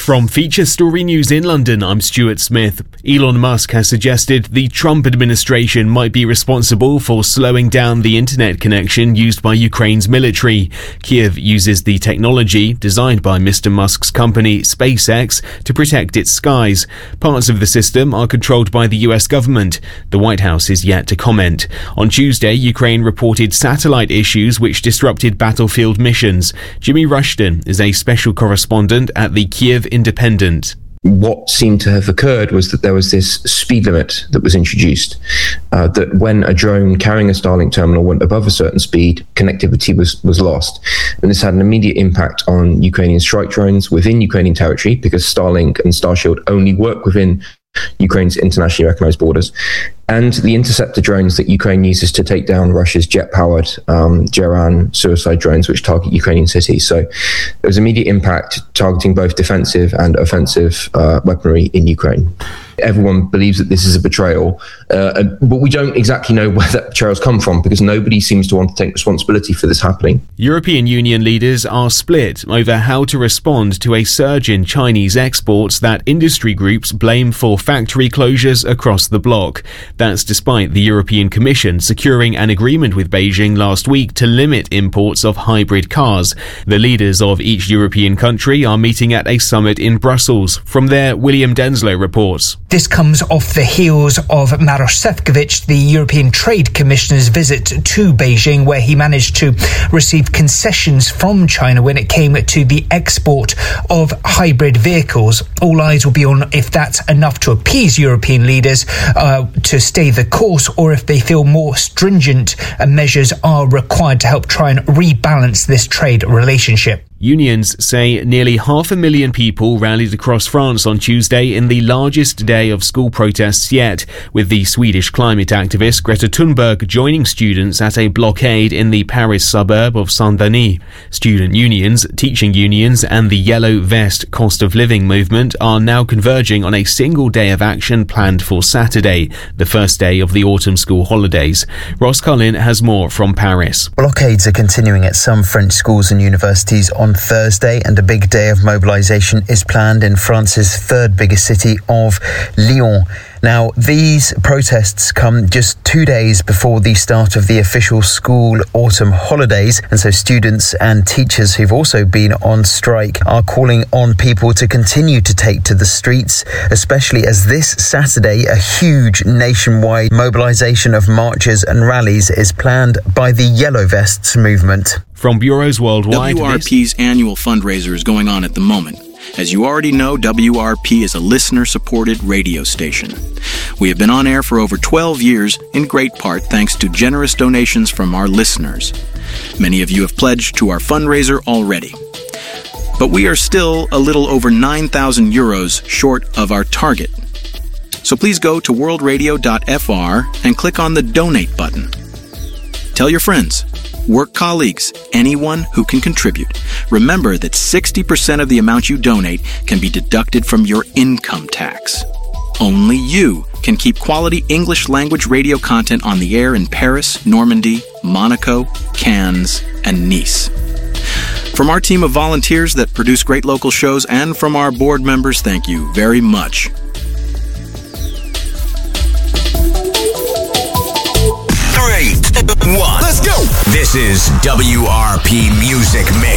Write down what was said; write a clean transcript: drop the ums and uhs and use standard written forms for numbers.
From Feature Story News in London, I'm Stuart Smith. Elon Musk has suggested the Trump administration might be responsible for slowing down the internet connection used by Ukraine's military. Kyiv uses the technology designed by Mr. Musk's company SpaceX to protect its skies. Parts of the system are controlled by the US government. The White House is yet to comment. On Tuesday, Ukraine reported satellite issues which disrupted battlefield missions. Jimmy Rushton is a special correspondent at the Kyiv Independent. What seemed to have occurred was that there was this speed limit that was introduced, that when a drone carrying a Starlink terminal went above a certain speed, connectivity was lost. And this had an immediate impact on Ukrainian strike drones within Ukrainian territory, because Starlink and Starshield only work within Ukraine's internationally recognized borders, and the interceptor drones that Ukraine uses to take down Russia's jet-powered Geran suicide drones, which target Ukrainian cities. So there was immediate impact targeting both defensive and offensive weaponry in Ukraine. Everyone believes that this is a betrayal, but we don't exactly know where that betrayal's come from, because nobody seems to want to take responsibility for this happening. European Union leaders are split over how to respond to a surge in Chinese exports that industry groups blame for factory closures across the bloc. That's despite the European Commission securing an agreement with Beijing last week to limit imports of hybrid cars. The leaders of each European country are meeting at a summit in Brussels. From there, William Denslow reports. This comes off the heels of Maroš Šefčovič, the European Trade Commissioner's visit to Beijing, where he managed to receive concessions from China when it came to the export of hybrid vehicles. All eyes will be on if that's enough to appease European leaders to stay the course, or if they feel more stringent measures are required to help try and rebalance this trade relationship. Unions say nearly 500,000 people rallied across France on Tuesday in the largest day of school protests yet, with the Swedish climate activist Greta Thunberg joining students at a blockade in the Paris suburb of Saint-Denis. Student unions, teaching unions and the Yellow Vest cost of living movement are now converging on a single day of action planned for Saturday, the first day of the autumn school holidays. Ross Cullen has more from Paris. Blockades are continuing at some French schools and universities on Thursday, and a big day of mobilisation is planned in France's third biggest city of Lyon. Now, these protests come just 2 days before the start of the official school autumn holidays, and so students and teachers who've also been on strike are calling on people to continue to take to the streets, especially as this Saturday a huge nationwide mobilisation of marches and rallies is planned by the Yellow Vests movement. From bureaus worldwide, WRP's annual fundraiser is going on at the moment. As you already know, WRP is a listener-supported radio station. We have been on air for over 12 years, in great part thanks to generous donations from our listeners. Many of you have pledged to our fundraiser already. But we are still a little over 9,000 euros short of our target. So please go to worldradio.fr and click on the donate button. Tell your friends, work colleagues, anyone who can contribute. Remember that 60% of the amount you donate can be deducted from your income tax. Only you can keep quality English language radio content on the air in Paris, Normandy, Monaco, Cannes, and Nice. From our team of volunteers that produce great local shows and from our board members, thank you very much. 3, 2, 1, let's go! This is WRP Music Mix.